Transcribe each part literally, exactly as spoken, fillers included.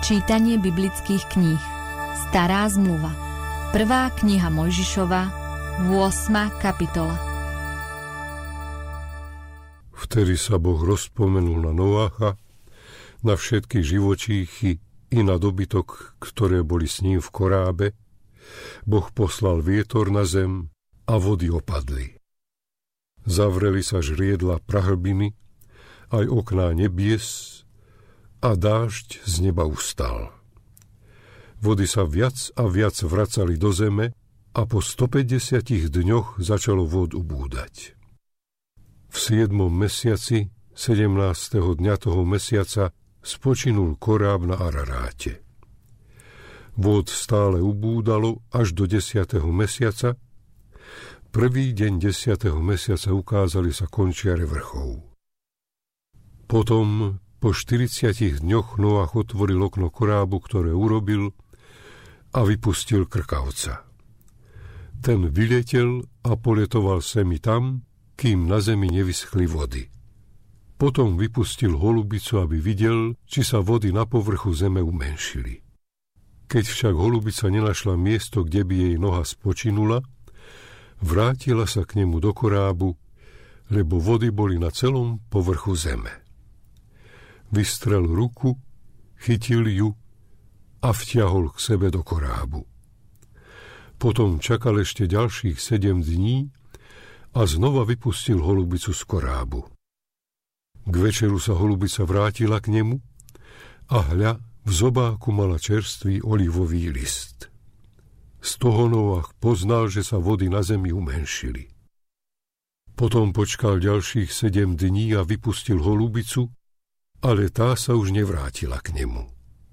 Čítanie biblických kníh. Stará zmluva. Prvá kniha Mojžišova, ôsma kapitola. Vtedy sa Boh rozpomenul na Noácha, na všetky živočíchy i na dobytok, ktoré boli s ním v korábe. Boh poslal vietor na zem a vody opadli. Zavreli sa žriedla prahlbiny, aj okná nebies, a dážď z neba ustal. Vody sa viac a viac vracali do zeme a po stopäťdesiatich dňoch začalo vod ubúdať. V siedmom mesiaci, sedemnásteho dňa toho mesiaca, spočinul koráb na Araráte. Vod stále ubúdalo až do desiateho mesiaca. Prvý deň desiateho mesiaca ukázali sa končiare vrchov. Potom po štyridsiatich dňoch Noach otvoril okno korábu, ktoré urobil, a vypustil krkavca. Ten vyletel a poletoval semi tam, kým na zemi nevyschli vody. Potom vypustil holubicu, aby videl, či sa vody na povrchu zeme umenšili. Keď však holubica nenašla miesto, kde by jej noha spočinula, vrátila sa k nemu do korábu, lebo vody boli na celom povrchu zeme. Vystrel ruku, chytil ju a vtiahol k sebe do korábu. Potom čakal ešte ďalších sedem dní a znova vypustil holubicu z korábu. K večeru sa holubica vrátila k nemu a hľa, v zobáku mala čerstvý olivový list. Z toho Noach poznal, že sa vody na zemi umenšili. Potom počkal ďalších sedem dní a vypustil holubicu, ale tá sa už nevrátila k nemu.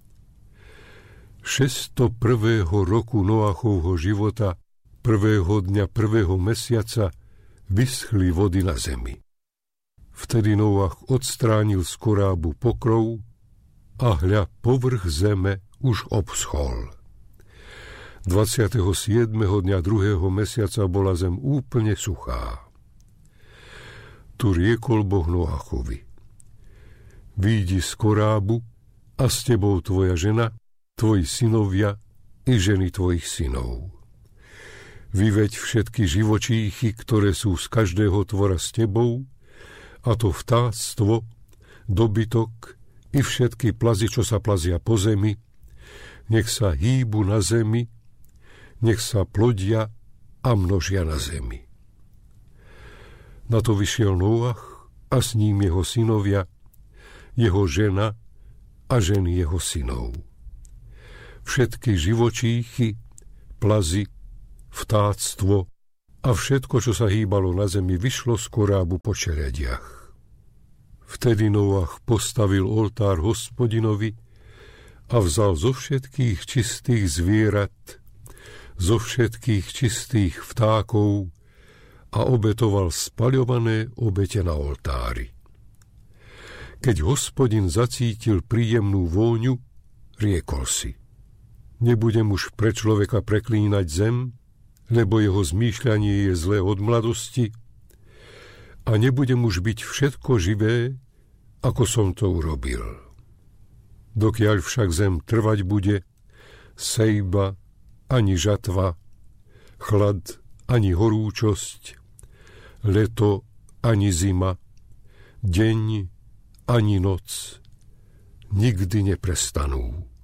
Šesťsto prvého roku Noachovho života, prvého dňa prvého mesiaca, vyschli vody na zemi. Vtedy Noach odstránil z korábu pokrov a hľa, povrch zeme už obschol. dvadsiateho siedmeho dňa druhého mesiaca bola zem úplne suchá. Tu riekol Boh Noachovi: Výjdi z korábu a s tebou tvoja žena, tvoji synovia i ženy tvojich synov. Vyveď všetky živočíchy, ktoré sú z každého tvora s tebou, a to vtáctvo, dobytok i všetky plazy, čo sa plazia po zemi, nech sa hýbu na zemi, nech sa plodia a množia na zemi. Na to vyšiel Noach a s ním jeho synovia, jeho žena a ženy jeho synov. Všetky živočíchy, plazy, vtáctvo a všetko, čo sa hýbalo na zemi, vyšlo z korábu po čerediach. Vtedy Noach postavil oltár Hospodinovi a vzal zo všetkých čistých zvierat, zo všetkých čistých vtákov a obetoval spaľované obete na oltári. Keď Hospodin zacítil príjemnú vôňu, riekol si: Nebudem už pre človeka preklínať zem, lebo jeho zmýšľanie je zlé od mladosti, a nebudem už byť všetko živé, ako som to urobil. Dokiaľ však zem trvať bude, sejba ani žatva, chlad ani horúčosť, leto ani zima, deň ani noc nikdy neprestanú.